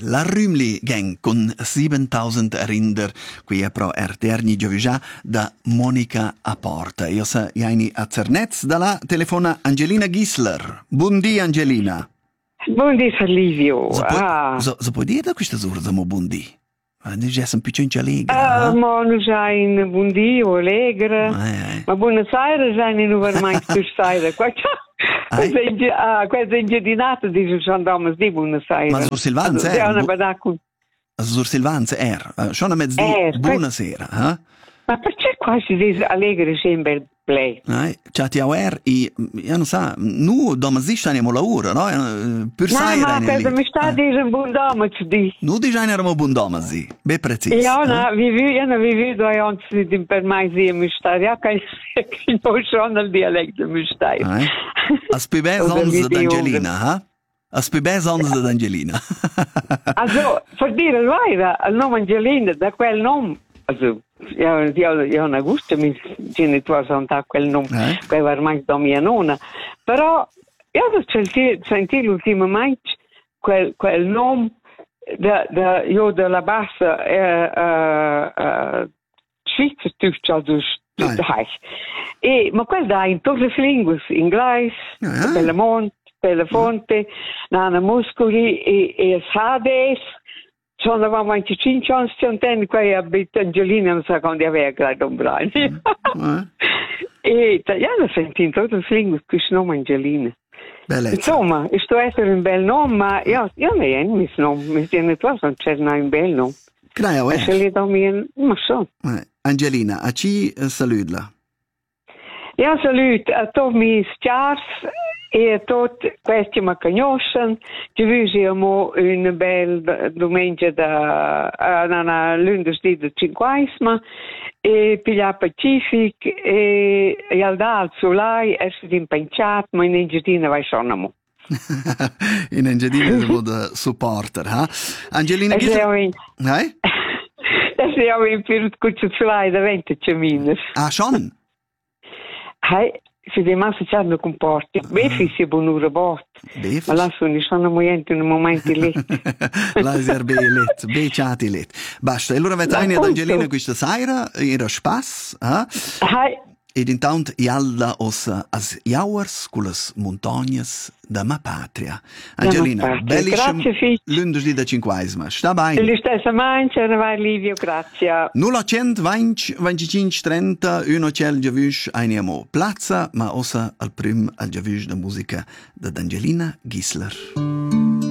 la Rümli gang con 7000 rinder qui è pro terni giovija da Monica Aporta. Io sa jaini a Cernez dalla telefona Angelina Gisler. Buondì Angelina. Buondì Livio. So puoi dire da questa sorta mo buondì? Ma già sono più allegra. Ma non sai in buondì o allegra. Ma Buenos Aires sai non va mai più sai. Questa ingedinata di San Thomas di Buenos Aires. Ma Sur Silvanza Sur Silvanza schon a mezzo di buonasera, eh? Ma perché quasi dice allegri sempre play? Ciao ti io non so, nu domani stiamo lavoro, no? Per sai ma cosa mi sta dicendo buon domani di? Nu diciamo buon domani, be preciso. Io non vivo 2 anni per mai di mi sta, ja che non sono il dialetto mi sta. Aspebe sonst d'Angelina, eh? Aspebe sonst d'Angelina. Also, per dire il nome Angelina, da quel nome, also, io non gusto, mi genitori sono da quel nome, quello ormai da mia nonna, però io ho sentito ultimamente quel nome io della bassa Svizzertucht, also ma quello da in tutte le lingue, inglese, per fonte, nana muscoli e sades. Sono avevamo anche 5 anni, anni qui abita Angelina, non so quando aveva grado un brano. E io ho sentito tutte le lingue questo nome Angelina. Bellezza. Insomma, questo essere un bel nome, ma io non mi nome, mi viene tu non c'è un bel nome. Grazie, e se li do ma so. Angelina, a chi salutla? Io saluto a tutti i miei stars e a tutti questi che mi conoscono. Ci vediamo una bella domenica lunedì del 50 e piglia Pacific e al dal solai essere impegnati, ma in Engiadina vai sonamo. In Engiadina siamo da supporter, ha? Angelina, che siamo in più cuccio solai da 20 cemine. Ah, schon? Se di massa ci hanno comporti, befi si buonura bot. Ma là sono momenti in un momento lì. Là si è becciati lì. Basta, e allora vedete ad Angelina questa sera, era spass, ed intanto ialda as jauers con le montagne da ma patria. Angelina, bellissimo lunedì da 50. Sta bene? La stessa mancia, vai Livio, grazie. 0820 25 30 uno c'è il giavush ainiamo Plaza, ma ossa al prim al giavush da musica da Angelina Gisler.